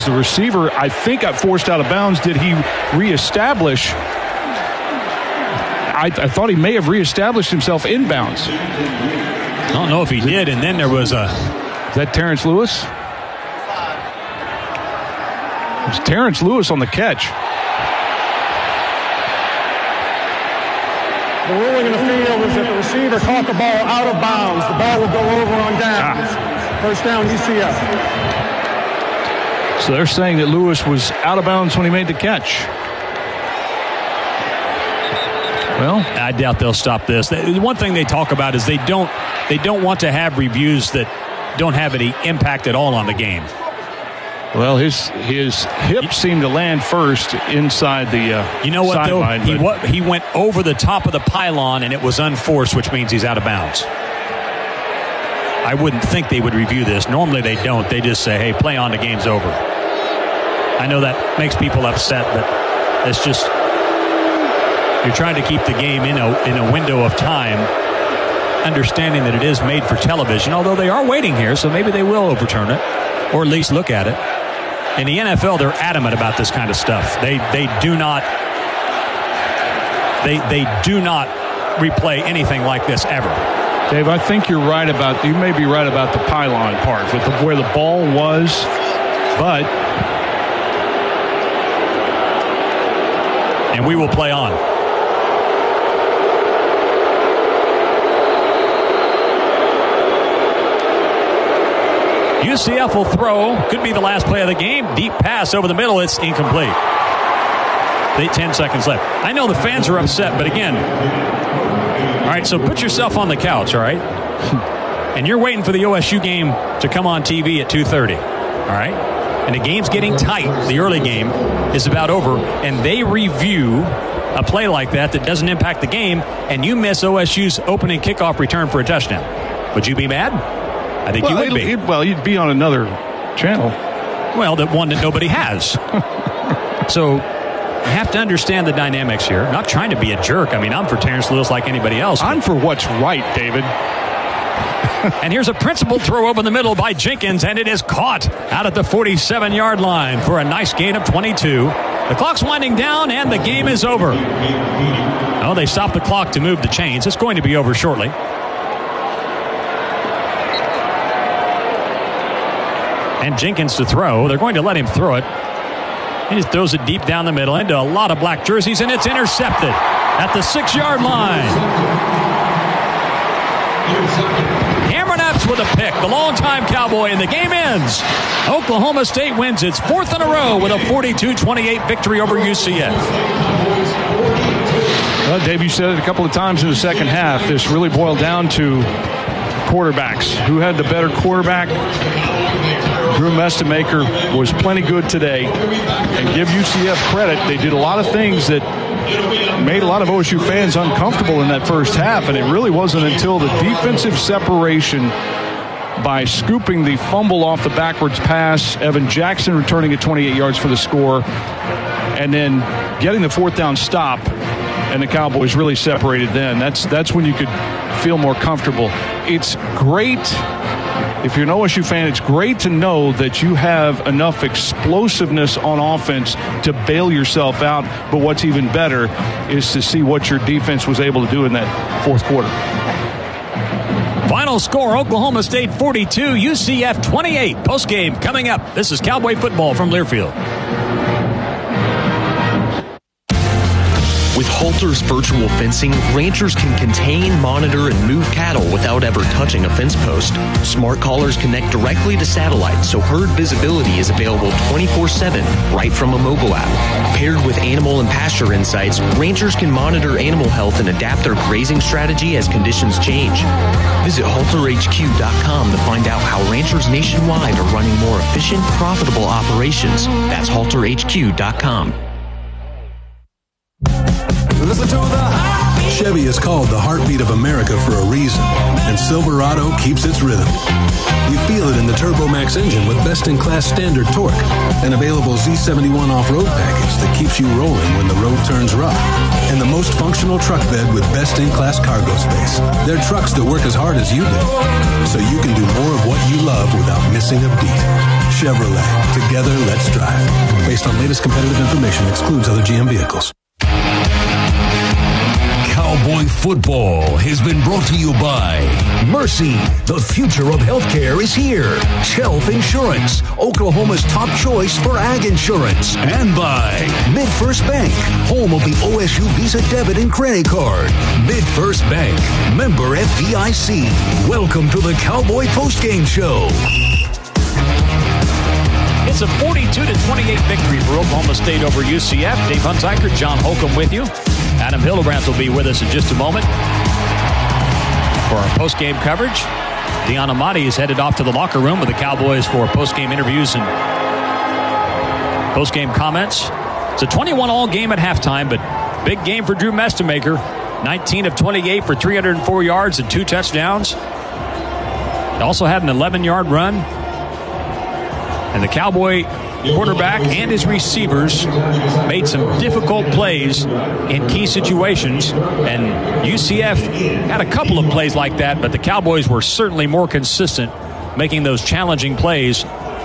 The receiver, I think, got forced out of bounds. Did he reestablish? I thought he may have reestablished himself in bounds. I don't know if he did. And then there was a... Is that Terrence Lewis? It was Terrence Lewis on the catch. The ruling in the field is that the receiver caught the ball out of bounds. The ball will go over on downs. First down, UCF. So they're saying that Lewis was out of bounds when he made the catch. Well, I doubt they'll stop this. The one thing they talk about is they don't want to have reviews that don't have any impact at all on the game. Well, his hip seemed to land first inside the you know what, sideline, though? He went over the top of the pylon, and it was unforced, which means he's out of bounds. I wouldn't think they would review this. Normally they don't. They just say, hey, play on, the game's over. I know that makes people upset, but it's just... You're trying to keep the game in a window of time, understanding that it is made for television, although they are waiting here, so maybe they will overturn it, or at least look at it. In the NFL, they're adamant about this kind of stuff. They do not replay anything like this ever. Dave, I think you may be right about the pylon part, with where the ball was, but... And we will play on. UCF will throw. Could be the last play of the game. Deep pass over the middle. It's incomplete. 10 seconds left. I know the fans are upset, but again, all right, so put yourself on the couch, all right? And you're waiting for the OSU game to come on TV at 2:30, all right? And the game's getting tight. The early game is about over, and they review a play like that doesn't impact the game, and you miss OSU's opening kickoff return for a touchdown. Would you be mad? I think you would be. You'd be on another channel. Well, the one that nobody has. So you have to understand the dynamics here. I'm not trying to be a jerk. I mean, I'm for Terrence Lewis like anybody else. I'm for what's right, David. And here's a principled throw over the middle by Jenkins, and it is caught out at the 47-yard line for a nice gain of 22. The clock's winding down, and the game is over. Oh, they stopped the clock to move the chains. It's going to be over shortly. And Jenkins to throw. They're going to let him throw it. He just throws it deep down the middle into a lot of black jerseys, and it's intercepted at the 6-yard line. Cameron Epps with a pick, the longtime Cowboy, and the game ends. Oklahoma State wins its 4th in a row with a 42-28 victory over UCF. Well, Dave, you said it a couple of times in the second half. This really boiled down to quarterbacks. Who had the better quarterback? Drew Mestemaker was plenty good today. And give UCF credit, they did a lot of things that made a lot of OSU fans uncomfortable in that first half, and it really wasn't until the defensive separation by scooping the fumble off the backwards pass, Evan Jackson returning at 28 yards for the score, and then getting the 4th down stop, and the Cowboys really separated then. That's when you could feel more comfortable. It's great. If you're an OSU fan, it's great to know that you have enough explosiveness on offense to bail yourself out. But what's even better is to see what your defense was able to do in that 4th quarter. Final score, Oklahoma State 42, UCF 28. Postgame coming up. This is Cowboy football from Learfield. With Halter's virtual fencing, ranchers can contain, monitor, and move cattle without ever touching a fence post. Smart collars connect directly to satellite, so herd visibility is available 24/7 right from a mobile app. Paired with animal and pasture insights, ranchers can monitor animal health and adapt their grazing strategy as conditions change. Visit HalterHQ.com to find out how ranchers nationwide are running more efficient, profitable operations. That's HalterHQ.com. Listen to the heartbeat. Chevy is called the heartbeat of America for a reason, and Silverado keeps its rhythm. You feel it in the TurboMax engine with best-in-class standard torque, an available Z71 off-road package that keeps you rolling when the road turns rough, and the most functional truck bed with best-in-class cargo space. They're trucks that work as hard as you do, so you can do more of what you love without missing a beat. Chevrolet. Together, let's drive. Based on latest competitive information, excludes other GM vehicles. Cowboy football has been brought to you by Mercy. The future of healthcare is here. Shelf Insurance, Oklahoma's top choice for ag insurance. And by MidFirst Bank, home of the OSU Visa debit and credit card. MidFirst Bank, member FDIC. Welcome to the Cowboy Postgame Show. It's a 42-28 victory for Oklahoma State over UCF. Dave Hunziker, John Holcomb with you. Adam Hildebrandt will be with us in just a moment for our post-game coverage. Deon Amati is headed off to the locker room with the Cowboys for post-game interviews and post-game comments. It's a 21-all game at halftime, but big game for Drew Mestemaker. 19 of 28 for 304 yards and 2 touchdowns. He also had an 11-yard run. And the Cowboy quarterback and his receivers made some difficult plays in key situations. And UCF had a couple of plays like that, but the Cowboys were certainly more consistent making those challenging plays.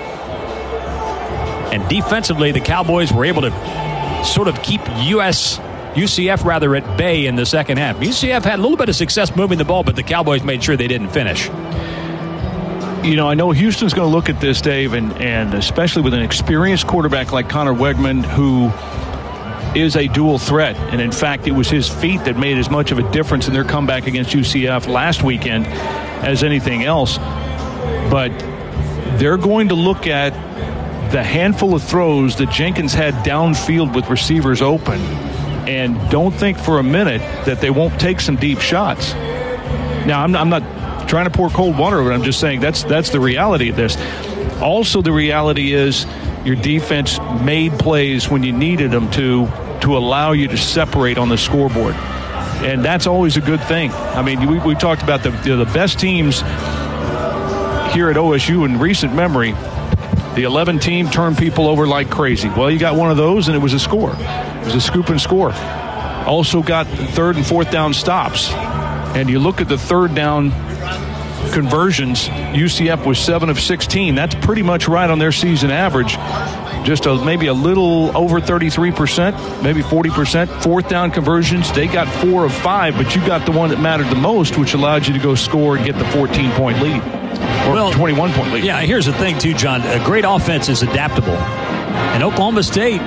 And defensively, the Cowboys were able to sort of keep UCF at bay in the second half. UCF had a little bit of success moving the ball, but the Cowboys made sure they didn't finish. You know, I know Houston's going to look at this, Dave, and especially with an experienced quarterback like Connor Wegman, who is a dual threat. And, in fact, it was his feet that made as much of a difference in their comeback against UCF last weekend as anything else. But they're going to look at the handful of throws that Jenkins had downfield with receivers open and don't think for a minute that they won't take some deep shots. Now, I'm not trying to pour cold water over it. I'm just saying that's the reality of this. Also, the reality is your defense made plays when you needed them to allow you to separate on the scoreboard, and that's always a good thing. I mean, we talked about the best teams here at OSU in recent memory. The 11 team turned people over like crazy. Well, you got one of those, and it was a score. It was a scoop and score. Also got third and fourth down stops, and you look at the third down conversions, UCF was 7 of 16. That's pretty much right on their season average. Just maybe a little over 33%, maybe 40%. Fourth down conversions, they got 4 of 5, but you got the one that mattered the most, which allowed you to go score and get the 14-point lead. Or 21-point lead. Yeah, here's the thing, too, John. A great offense is adaptable. And Oklahoma State,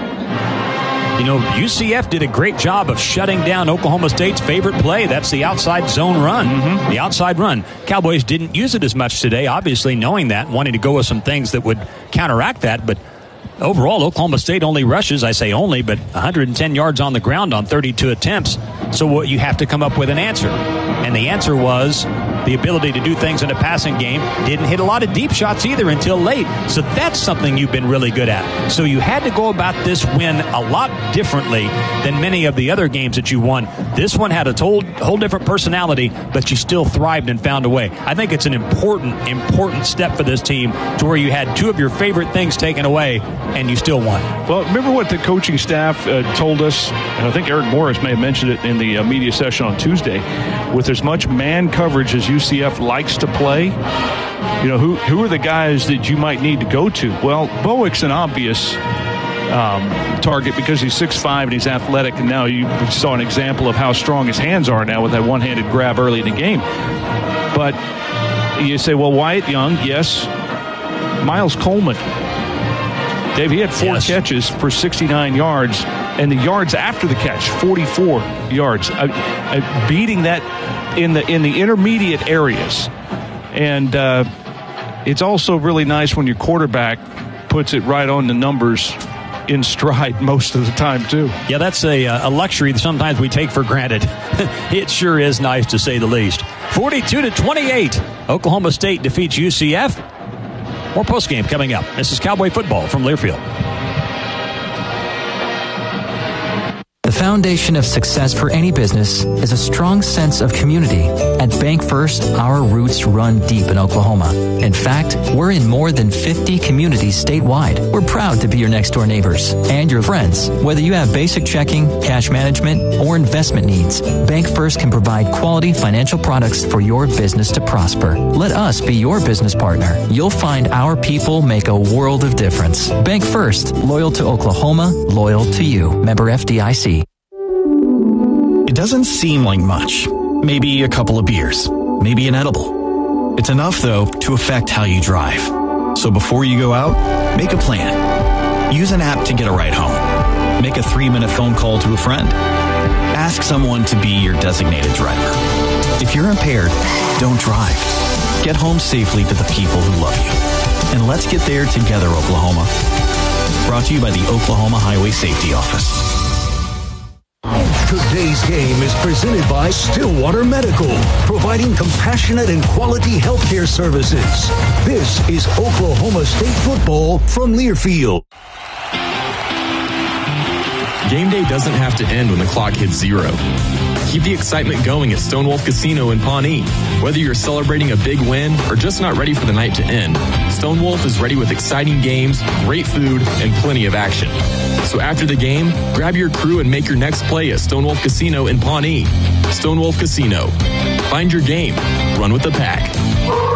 UCF did a great job of shutting down Oklahoma State's favorite play. That's the outside zone run, the outside run. Cowboys didn't use it as much today, obviously knowing that, wanting to go with some things that would counteract that. But overall, Oklahoma State only rushes, I say only, but 110 yards on the ground on 32 attempts. So you have to come up with an answer. And the answer was the ability to do things in a passing game. Didn't hit a lot of deep shots either until late. So that's something you've been really good at. So you had to go about this win a lot differently than many of the other games that you won. This one had a whole different personality, but you still thrived and found a way. I think it's an important step for this team to where you had 2 of your favorite things taken away and you still won. Well, remember what the coaching staff told us, and I think Eric Morris may have mentioned it in the media session on Tuesday, with as much man coverage as UCF likes to play, who are the guys that you might need to go to? Well, Bowick's an obvious target because he's 6'5" and he's athletic, and now you saw an example of how strong his hands are now with that one-handed grab early in the game. But you say, well, Wyatt Young, yes. Miles Coleman. Dave, he had 4 catches for 69 yards, and the yards after the catch, 44 yards. Beating that in the intermediate areas. And it's also really nice when your quarterback puts it right on the numbers in stride most of the time, too. Yeah, that's a luxury that sometimes we take for granted. It sure is nice, to say the least. 42-28, Oklahoma State defeats UCF. More postgame coming up. This is Cowboy football from Learfield. The foundation of success for any business is a strong sense of community. At Bank First, our roots run deep in Oklahoma. In fact, we're in more than 50 communities statewide. We're proud to be your next door neighbors and your friends. Whether you have basic checking, cash management, or investment needs, Bank First can provide quality financial products for your business to prosper. Let us be your business partner. You'll find our people make a world of difference. Bank First, loyal to Oklahoma, loyal to you. Member FDIC. It doesn't seem like much. Maybe a couple of beers. Maybe an edible. It's enough, though, to affect how you drive. So before you go out, make a plan. Use an app to get a ride home. Make a 3-minute phone call to a friend. Ask someone to be your designated driver. If you're impaired, don't drive. Get home safely to the people who love you. And let's get there together, Oklahoma. Brought to you by the Oklahoma Highway Safety Office. Today's game is presented by Stillwater Medical, providing compassionate and quality healthcare services. This is Oklahoma State football from Learfield. Game day doesn't have to end when the clock hits 0. Keep the excitement going at Stone Wolf Casino in Pawnee. Whether you're celebrating a big win or just not ready for the night to end, Stone Wolf is ready with exciting games, great food, and plenty of action. So after the game, grab your crew and make your next play at Stone Wolf Casino in Pawnee. Stone Wolf Casino. Find your game. Run with the pack.